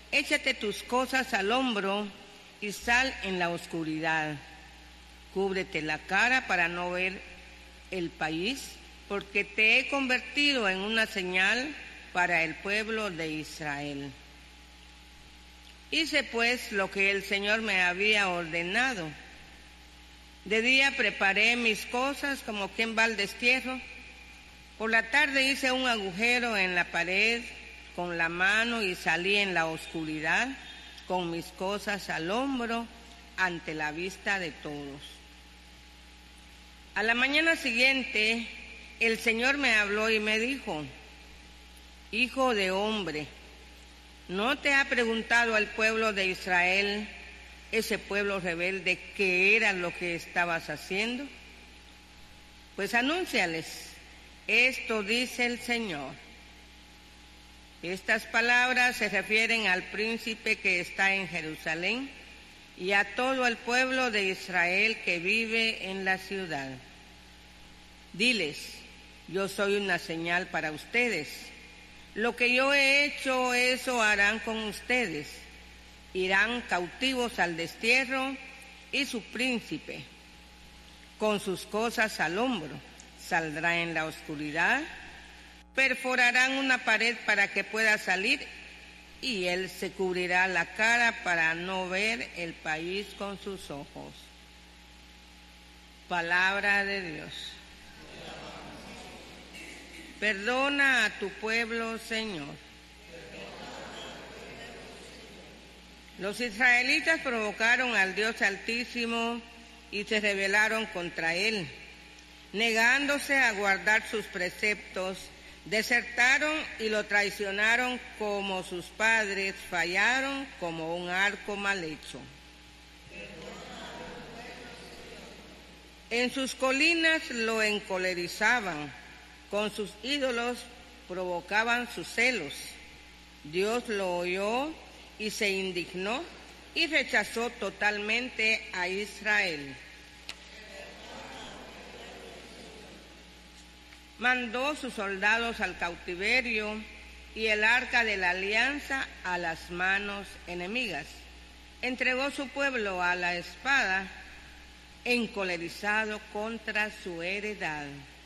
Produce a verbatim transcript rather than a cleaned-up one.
échate tus cosas al hombro y sal en la oscuridad. Cúbrete la cara para no ver el país, porque te he convertido en una señal para el pueblo de Israel. Hice pues lo que el Señor me había ordenado. De día preparé mis cosas como quien va al destierro. Por la tarde hice un agujero en la pared con la mano y salí en la oscuridad con mis cosas al hombro ante la vista de todos. A la mañana siguiente el Señor me habló y me dijo: Hijo de hombre, ¿no te ha preguntado al pueblo de Israel, ese pueblo rebelde, qué era lo que estabas haciendo? Pues anúnciales, esto dice el Señor. Estas palabras se refieren al príncipe que está en Jerusalén y a todo el pueblo de Israel que vive en la ciudad. Diles, yo soy una señal para ustedes. Lo que yo he hecho, eso harán con ustedes. Irán cautivos al destierro y su príncipe, con sus cosas al hombro, saldrá en la oscuridad. Perforarán una pared para que pueda salir y él se cubrirá la cara para no ver el país con sus ojos. Palabra de Dios. Perdona a tu pueblo, Señor. Los israelitas provocaron al Dios Altísimo y se rebelaron contra él, negándose a guardar sus preceptos. Desertaron y lo traicionaron como sus padres, fallaron como un arco mal hecho. En sus colinas lo encolerizaban, con sus ídolos provocaban sus celos. Dios lo oyó y se indignó y rechazó totalmente a Israel. Mandó sus soldados al cautiverio y el arca de la alianza a las manos enemigas. Entregó su pueblo a la espada, encolerizado contra su heredad.